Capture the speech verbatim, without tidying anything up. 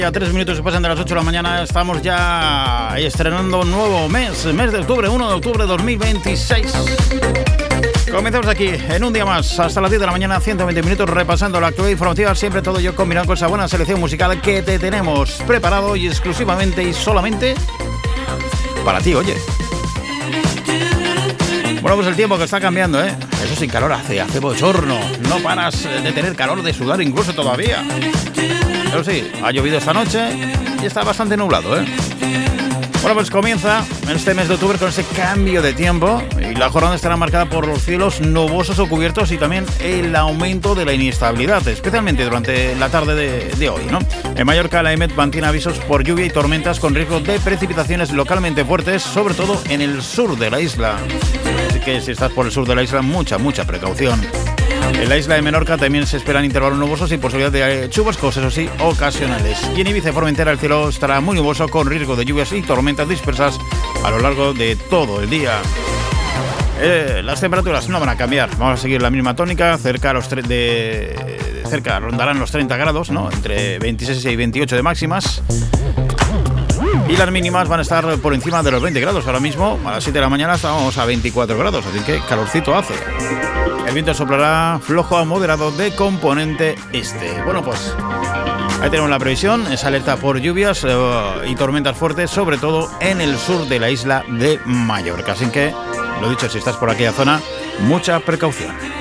Ya tres minutos se pasan de las ocho de la mañana. Estamos ya estrenando un nuevo mes, mes de octubre, uno de octubre de dos mil veintiséis. Comenzamos aquí en un día más, hasta las diez de la mañana, ciento veinte minutos, repasando la actualidad informativa. Siempre todo yo combinado con esa buena selección musical que te tenemos preparado y exclusivamente y solamente para ti, oye. Bueno, pues el tiempo que está cambiando, ¿eh? Eso sin calor hace, hace bochorno. No paras de tener calor, de sudar incluso todavía. Pero sí, ha llovido esta noche y está bastante nublado, ¿eh? Bueno, pues comienza en este mes de octubre con ese cambio de tiempo y la jornada estará marcada por los cielos nubosos o cubiertos y también el aumento de la inestabilidad, especialmente durante la tarde de, de hoy, ¿no? En Mallorca, la EMET mantiene avisos por lluvia y tormentas con riesgo de precipitaciones localmente fuertes, sobre todo en el sur de la isla. Así que si estás por el sur de la isla, mucha, mucha precaución. En la isla de Menorca también se esperan intervalos nubosos y posibilidad de chubascos, eso sí, ocasionales. Y en Ibiza y Formentera el cielo estará muy nuboso con riesgo de lluvias y tormentas dispersas a lo largo de todo el día. Eh, las temperaturas no van a cambiar, vamos a seguir la misma tónica, cerca a los tre- de, de cerca rondarán los treinta grados, ¿no? Entre veintiséis y veintiocho de máximas. Y las mínimas van a estar por encima de los veinte grados. Ahora mismo, a las siete de la mañana, estamos a veinticuatro grados, así que calorcito hace. El viento soplará flojo a moderado de componente este. Bueno, pues ahí tenemos la previsión. Es alerta por lluvias uh, y tormentas fuertes, sobre todo en el sur de la isla de Mallorca. Así que, lo dicho, si estás por aquella zona, mucha precaución.